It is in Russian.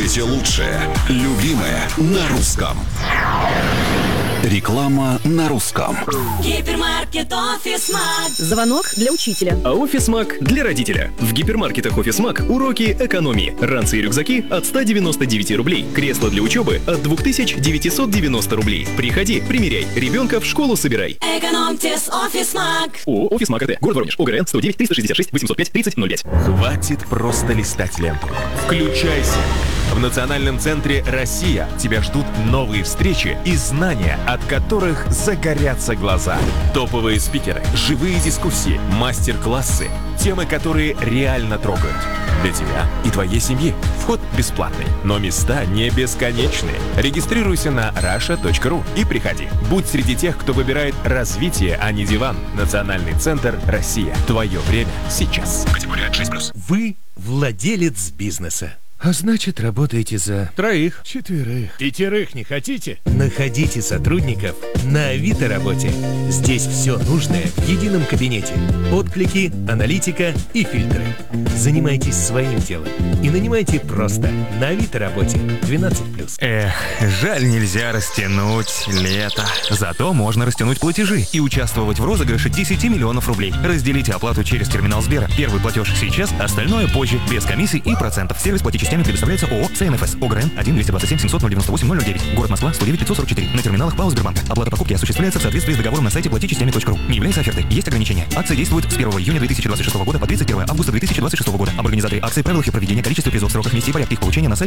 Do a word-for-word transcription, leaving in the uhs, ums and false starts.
Слушайте лучшее. Любимое на русском. Реклама на русском. Гипермаркет Офисмаг. Звонок для учителя. А Офисмаг для родителя. В гипермаркетах Офисмаг уроки экономии. Ранцы и рюкзаки от ста девяноста девяти рублей. Кресло для учебы от двух тысяч девятисот девяносто рублей. Приходи, примеряй. Ребенка в школу собирай. Экономьте с Офисмаг. О, Офисмаг АТ. Город Воронеж. ОГРН сто девять триста шестьдесят шесть восемьсот пять тридцать ноль пять. Хватит просто листать ленту. Включайся. В Национальном центре «Россия» тебя ждут новые встречи и знания, от которых загорятся глаза. Топовые спикеры, живые дискуссии, мастер-классы, темы, которые реально трогают. Для тебя и твоей семьи. Вход бесплатный, но места не бесконечные. Регистрируйся на раша точка ру и приходи. Будь среди тех, кто выбирает развитие, а не диван. Национальный центр «Россия». Твое время сейчас. Категория шесть плюс. Вы владелец бизнеса. А значит, работаете за Троих. четверых. Пятерых не хотите? Находите сотрудников на Авито работе. Здесь все нужное в едином кабинете. Отклики, аналитика и фильтры. Занимайтесь своим делом и нанимайте просто на Авито работе. двенадцать плюс. Эх, жаль, нельзя растянуть лето. Зато можно растянуть платежи и участвовать в розыгрыше десяти миллионов рублей. Разделите оплату через терминал Сбера. Первый платеж сейчас, остальное позже, без комиссий и процентов. Сервис платежи предоставляется ООО ЦМФС. ОГРН один двести двадцать семь семьсот ноль девяносто восемь ноль ноль девять. Город Москва сто девять пятьсот сорок четыре. На терминалах ПАО Сбербанка. Оплата покупки осуществляется в соответствии с договором на сайте платить системе точка ру. Не является офертой. Есть ограничения. Акция действует с первого июня две тысячи двадцать шестого года по тридцать первое августа две тысячи двадцать шестого года. Об организаторе акции, правилах и проведении, количестве призов, сроках, месте и порядке их получения на сайте